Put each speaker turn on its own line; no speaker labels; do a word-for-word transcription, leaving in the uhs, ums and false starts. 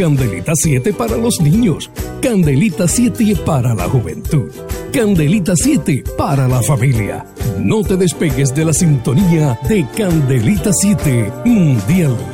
Candelita siete para los niños. Candelita siete para la juventud. Candelita siete para la familia. No te despegues de la sintonía de Candelita siete Mundial.